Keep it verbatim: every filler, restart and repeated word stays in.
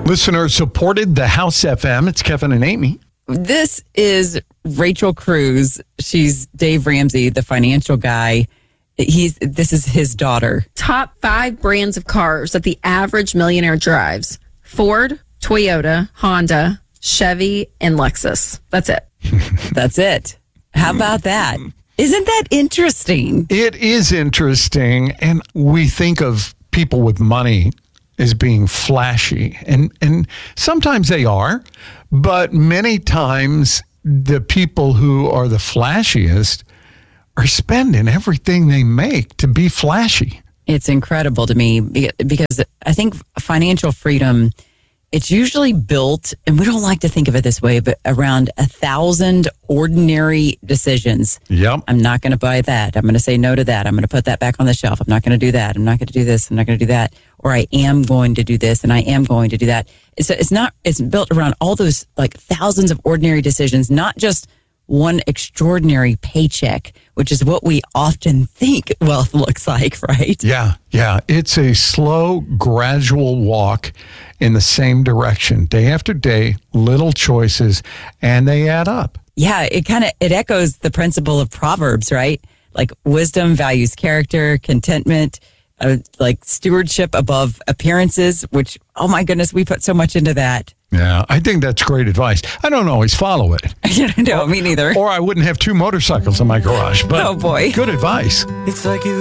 Listener supported the House F M. It's Kevin and Amy. This is Rachel Cruz. She's Dave Ramsey, the financial guy. He's this is his daughter. Top five brands of cars that the average millionaire drives: Ford, Toyota, Honda, Chevy, and Lexus. That's it. That's it. How about that? Isn't that interesting? It is interesting. And we think of people with money as being flashy. And, and sometimes they are. But many times the people who are the flashiest are spending everything they make to be flashy. It's incredible to me because I think financial freedom, it's usually built, and we don't like to think of it this way, but around a thousand ordinary decisions. Yep. I'm not going to buy that. I'm going to say no to that. I'm going to put that back on the shelf. I'm not going to do that. I'm not going to do this. I'm not going to do that. Or I am going to do this and I am going to do that. It's, it's not, it's built around all those like thousands of ordinary decisions, not just one extraordinary paycheck, which is what we often think wealth looks like, right? Yeah, yeah. It's a slow, gradual walk in the same direction, day after day, little choices, and they add up. Yeah, it kind of, it echoes the principle of Proverbs, right? Like wisdom values character, contentment, uh, like stewardship above appearances, which, oh my goodness, we put so much into that. Yeah, I think that's great advice. I don't always follow it. No, me neither. Or I wouldn't have two motorcycles in my garage. But oh boy, good advice. It's like you